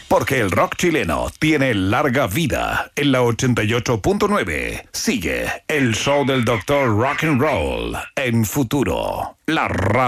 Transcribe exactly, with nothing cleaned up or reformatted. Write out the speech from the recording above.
Porque el rock chileno tiene larga vida. En la ochenta y ocho punto nueve sigue el show del doctor Rock and Roll en Futuro. La radio.